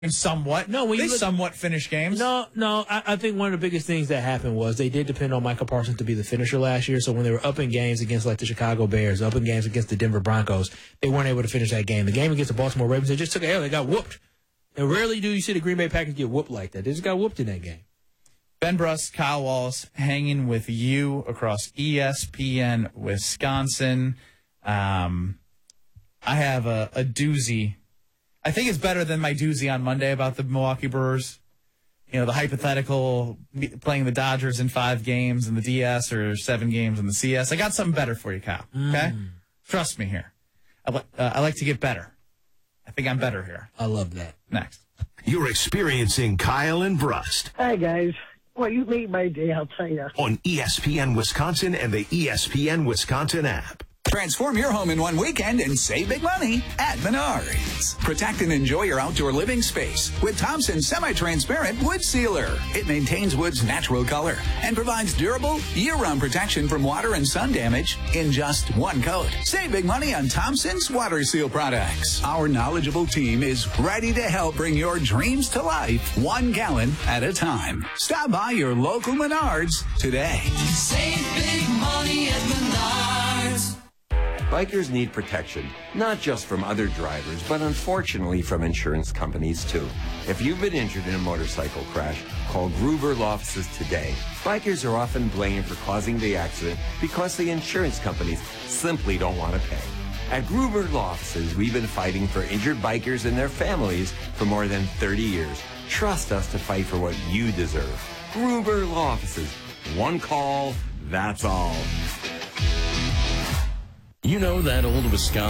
Somewhat. No, when they you look, somewhat finish games. No. I think one of the biggest things that happened was they did depend on Michael Parsons to be the finisher last year. So when they were up in games against like the Chicago Bears, up in games against the Denver Broncos, they weren't able to finish that game. The game against the Baltimore Ravens, they just took a L. They got whooped. And rarely do you see the Green Bay Packers get whooped like that. They just got whooped in that game. Ben Brust, Kyle Wallace, hanging with you across ESPN Wisconsin. I have a doozy. I think it's better than my doozy on Monday about the Milwaukee Brewers. You know, the hypothetical playing the Dodgers in 5 games in the DS or 7 games in the CS. I got something better for you, Kyle. Okay? Trust me here. I like to get better. I think I'm better here. I love that. Next. You're experiencing Kyle and Brust. Hi, guys. Well, you made my day, I'll tell you. On ESPN Wisconsin and the ESPN Wisconsin app. Transform your home in one weekend and save big money at Menards. Protect and enjoy your outdoor living space with Thompson Semi-Transparent Wood Sealer. It maintains wood's natural color and provides durable, year-round protection from water and sun damage in just one coat. Save big money on Thompson's Water Seal products. Our knowledgeable team is ready to help bring your dreams to life 1 gallon at a time. Stop by your local Menards today. Save big money at Menards. Bikers need protection, not just from other drivers, but unfortunately from insurance companies too. If you've been injured in a motorcycle crash, call Gruber Law Offices today. Bikers are often blamed for causing the accident because the insurance companies simply don't want to pay. At Gruber Law Offices, we've been fighting for injured bikers and their families for more than 30 years. Trust us to fight for what you deserve. Gruber Law Offices. One call, that's all. You know that old Wisconsin